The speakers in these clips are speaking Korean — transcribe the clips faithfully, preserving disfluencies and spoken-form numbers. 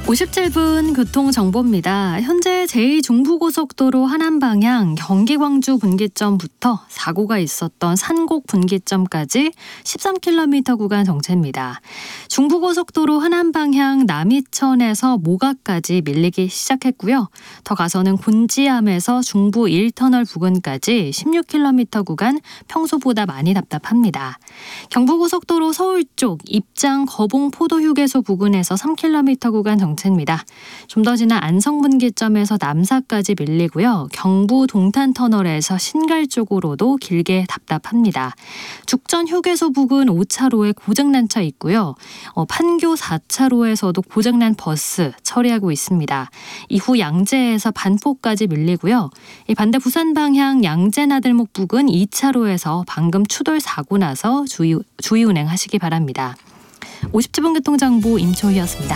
오십칠 분 교통정보입니다. 현재 제이 중부고속도로 하남 방향 경기 광주 분기점부터 사고가 있었던 산곡 분기점까지 십삼 킬로미터 구간 정체입니다. 중부고속도로 하남 방향 남이천에서 모가까지 밀리기 시작했고요. 더 가서는 곤지암에서 중부 일 터널 부근까지 십육 킬로미터 구간 평소보다 많이 답답합니다. 경부고속도로 서울 쪽 입장 거봉 포도휴게소 부근에서 삼 킬로미터 구간 정체입니다. 좀 더 지나 안성분기점에서 남사까지 밀리고요. 경부 동탄터널에서 신갈 쪽으로도 길게 답답합니다. 죽전 휴게소 부근 오 차로에 고장난 차 있고요. 어, 판교 사 차로에서도 고장난 버스 처리하고 있습니다. 이후 양재에서 반포까지 밀리고요. 이 반대 부산 방향 양재나들목 부근 이 차로에서 방금 추돌 사고 나서 주의, 주의 운행하시기 바랍니다. 오십칠 분 교통정보 임초희였습니다.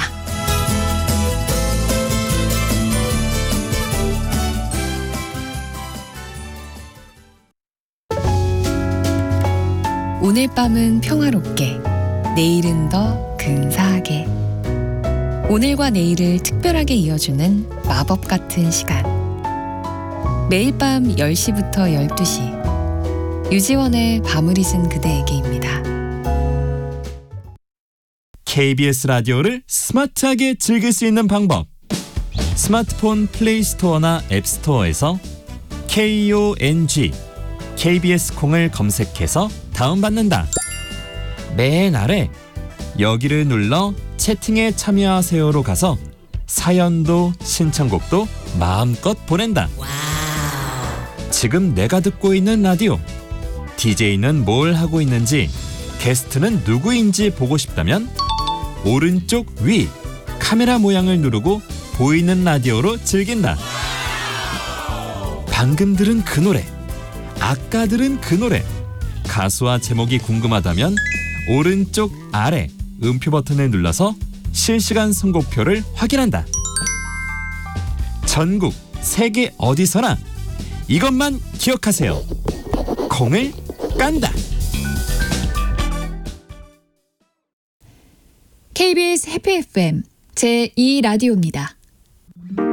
오늘 밤은 평화롭게, 내일은 더 근사하게. 오늘과 내일을 특별하게 이어주는 마법 같은 시간. 매일 밤 열 시부터 열두 시. 유지원의 밤을 잊은 그대에게입니다. 케이비에스 라디오를 스마트하게 즐길 수 있는 방법. 스마트폰 플레이스토어나 앱스토어에서 콩, 케이비에스 콩을 검색해서 다운받는다. 맨 아래 여기를 눌러 채팅에 참여하세요로 가서 사연도 신청곡도 마음껏 보낸다. 지금 내가 듣고 있는 라디오, 디제이는 뭘 하고 있는지, 게스트는 누구인지 보고 싶다면 오른쪽 위 카메라 모양을 누르고 보이는 라디오로 즐긴다. 방금 들은 그 노래, 아까 들은 그 노래, 가수와 제목이 궁금하다면 오른쪽 아래 음표 버튼을 눌러서 실시간 선곡표를 확인한다. 전국 세계 어디서나 이것만 기억하세요. 콩을 깐다. 케이비에스 해피 에프엠 제이 라디오입니다.